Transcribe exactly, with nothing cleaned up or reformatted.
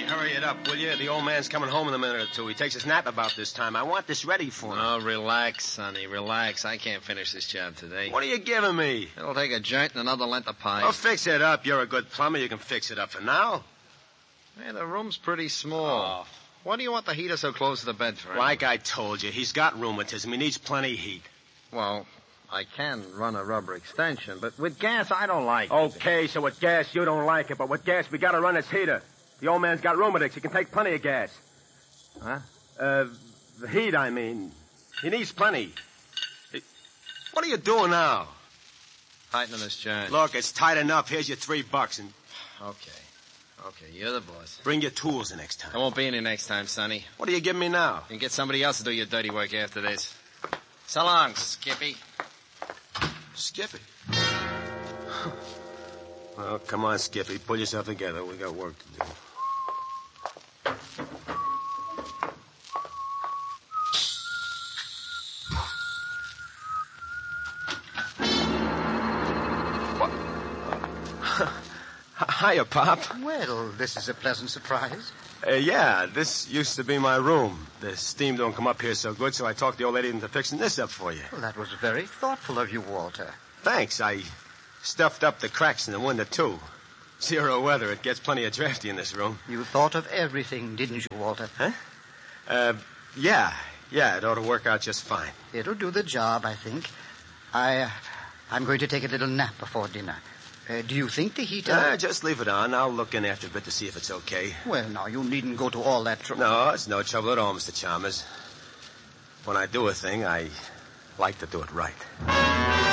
hurry it up, will you? The old man's coming home in a minute or two. He takes his nap about this time. I want this ready for him. Oh, relax, Sonny, relax. I can't finish this job today. What are you giving me? It'll take a joint and another length of pipe. Oh, fix it up. You're a good plumber. You can fix it up for now. Hey, the room's pretty small. Oh. Why do you want the heater so close to the bed for? Like I told you, he's got rheumatism. He needs plenty of heat. Well, I can run a rubber extension, but with gas, I don't like it. Okay, so with gas, you don't like it, but with gas, we gotta run his heater. The old man's got rheumatics. He can take plenty of gas. Huh? Uh, the heat, I mean. He needs plenty. He... What are you doing now? Tightening this joint. Look, it's tight enough. Here's your three bucks, and... Okay. Okay, you're the boss. Bring your tools the next time. I won't be any next time, Sonny. What are you giving me now? You can get somebody else to do your dirty work after this. So long, Skippy. Skippy? Well, come on, Skippy. Pull yourself together. We got work to do. Hiya, Pop. Well, this is a pleasant surprise. Uh, yeah, this used to be my room. The steam don't come up here so good, so I talked the old lady into fixing this up for you. Well, that was very thoughtful of you, Walter. Thanks. I stuffed up the cracks in the window, too. Zero weather. It gets plenty of drafty in this room. You thought of everything, didn't you, Walter? Huh? Uh, yeah. Yeah, it ought to work out just fine. It'll do the job, I think. I, uh, I'm going to take a little nap before dinner. Uh, do you think the heater... Uh, just leave it on. I'll look in after a bit to see if it's okay. Well, now, you needn't go to all that trouble. No, it's no trouble at all, Mister Chalmers. When I do a thing, I like to do it right.